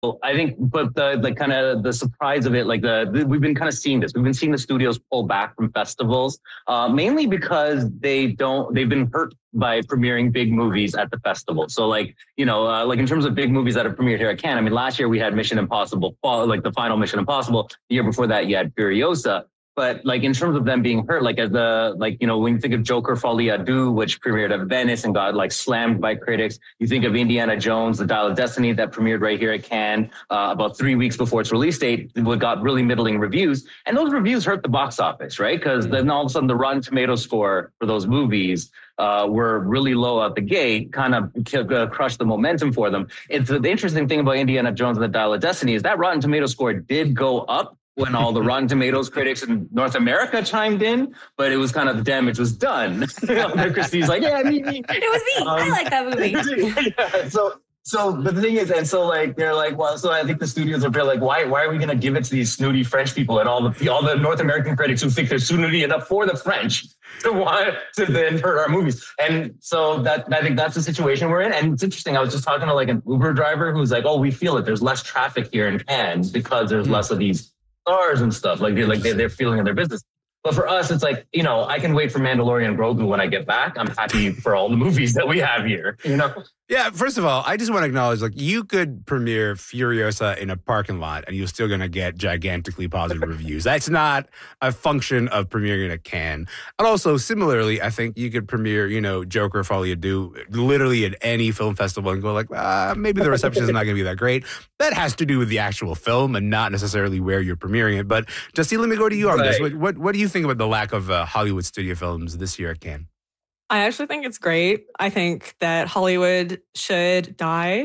I think, but the kind of the surprise of it, like we've been kind of seeing this. We've been seeing the studios pull back from festivals, mainly because they've been hurt by premiering big movies at the festival. So like, like in terms of big movies that have premiered here at Cannes, I mean, last year we had Mission Impossible, like the final Mission Impossible. The year before that, you had Furiosa. But like in terms of them being hurt, like when you think of Joker Folie à Deux, which premiered at Venice and got like slammed by critics, you think of Indiana Jones, The Dial of Destiny that premiered right here at Cannes about 3 weeks before its release date, got really middling reviews. And those reviews hurt the box office, right? Because then all of a sudden the Rotten Tomato score for those movies were really low out the gate, kind of crushed the momentum for them. The interesting thing about Indiana Jones and The Dial of Destiny is that Rotten Tomato score did go up when all the Rotten Tomatoes critics in North America chimed in, but it was kind of the damage was done. Christy's like, yeah, me. It was me. I like that movie. Yeah, but the thing is, and so like they're like, well, so I think the studios are like, why are we going to give it to these snooty French people and all the North American critics who think they're snooty enough for the French to want to then hurt our movies? And so I think that's the situation we're in. And it's interesting. I was just talking to like an Uber driver who's like, oh, we feel it. There's less traffic here in Cannes because there's less of these stars and stuff. Like they're feeling in their business. But for us, it's like, I can wait for Mandalorian Grogu when I get back. I'm happy for all the movies that we have here, Yeah, first of all, I just want to acknowledge, like, you could premiere Furiosa in a parking lot and you're still going to get gigantically positive reviews. That's not a function of premiering at Cannes. And also, similarly, I think you could premiere, Joker Folie à Deux literally at any film festival and go like, maybe the reception is not going to be that great. That has to do with the actual film and not necessarily where you're premiering it. But Justine, let me go to you on this. What do you think about the lack of Hollywood studio films this year at Cannes? I actually think it's great. I think that Hollywood should die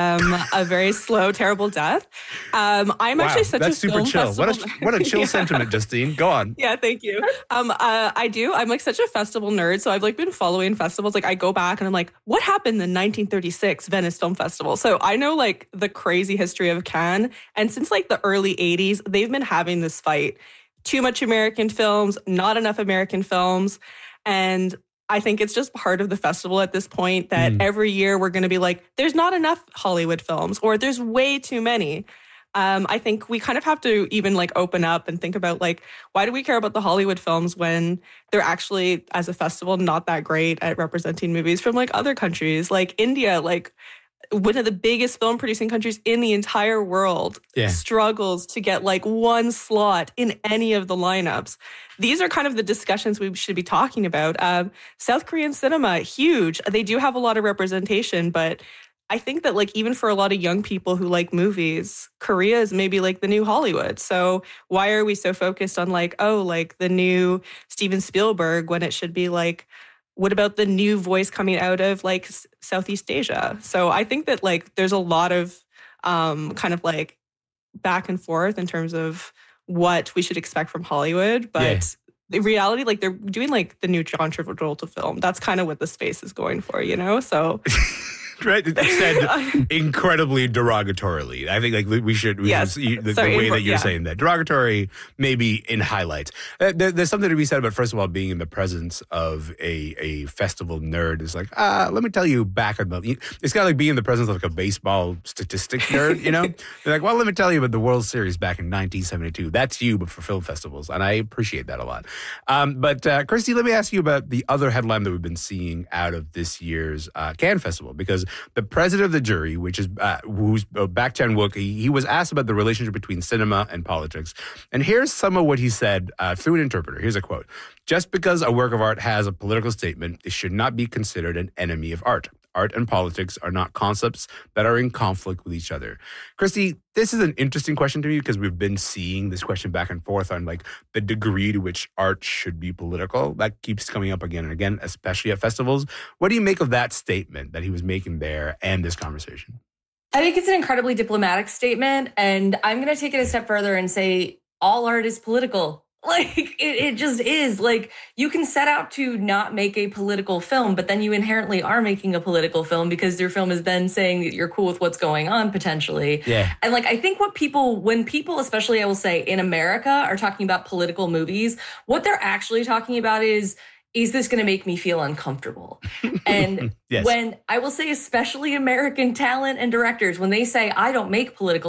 a very slow, terrible death. I'm actually such a film chill. What a chill sentiment, Justine. Go on. Yeah, thank you. I do. I'm like such a festival nerd, so I've like been following festivals. Like I go back and I'm like, what happened in 1936 Venice Film Festival? So I know like the crazy history of Cannes, and since like the early 80s, they've been having this fight. Too much American films, not enough American films, and I think it's just part of the festival at this point that every year we're going to be like, there's not enough Hollywood films or there's way too many. I think we kind of have to even like open up and think about like, why do we care about the Hollywood films when they're actually, as a festival, not that great at representing movies from like other countries, like India, like one of the biggest film producing countries in the entire world struggles to get like one slot in any of the lineups. These are kind of the discussions we should be talking about. South Korean cinema, huge. They do have a lot of representation, but I think that like even for a lot of young people who like movies, Korea is maybe like the new Hollywood. So why are we so focused on like, oh, like the new Steven Spielberg when it should be like, what about the new voice coming out of like Southeast Asia? So I think that like there's a lot of kind of like back and forth in terms of what we should expect from Hollywood. But in reality, like they're doing like the new John Travolta film. That's kind of what the space is going for, So... Right, said incredibly derogatorily. I think like we should the way that you're saying that derogatory, maybe in highlights. There's something to be said about, first of all, being in the presence of a festival nerd. It's like, let me tell you back about it's kind of like being in the presence of like a baseball statistic nerd. They're like, well, let me tell you about the World Series back in 1972. That's you, but for film festivals, and I appreciate that a lot. But Christy, let me ask you about the other headline that we've been seeing out of this year's Cannes Festival, because the president of the jury, which is who's Baek Chan-wook, he was asked about the relationship between cinema and politics. And here's some of what he said through an interpreter. Here's a quote. Just because a work of art has a political statement, it should not be considered an enemy of art. Art and politics are not concepts that are in conflict with each other. Christy, this is an interesting question to me because we've been seeing this question back and forth on like the degree to which art should be political. That keeps coming up again and again, especially at festivals. What do you make of that statement that he was making there and this conversation? I think it's an incredibly diplomatic statement, and I'm going to take it a step further and say all art is political. Like, it just is. Like, you can set out to not make a political film, but then you inherently are making a political film because your film is then saying that you're cool with what's going on, potentially. Yeah. And, like, I think when people, especially I will say in America, are talking about political movies, what they're actually talking about is is this going to make me feel uncomfortable? And yes. when I will say, especially American talent and directors, when they say, I don't make political